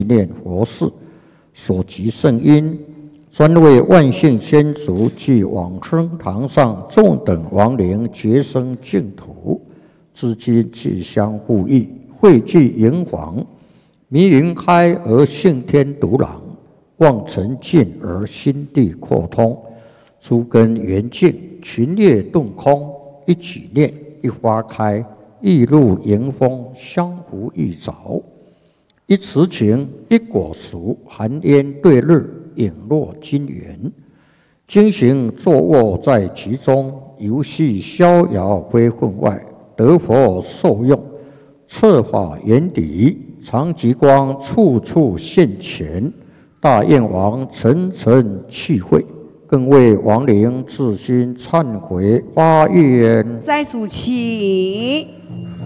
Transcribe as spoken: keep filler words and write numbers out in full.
念佛事，所及圣因，专为万幸先祖及往生堂上众等亡灵结生净土，至今既相互益，汇聚营房，迷云开而性天独朗，望尘尽而心地扩通，诸根圆净，群叶顿空，一举念，一花开，一入迎风，相互益早。一池情，一果熟，寒烟对日，影落金元。经行坐卧在其中，游戏逍遥非分外，得佛受用，策法眼底，常极光处处现前。大愿王层层契会，更为亡灵自心忏悔发愿。 在主起。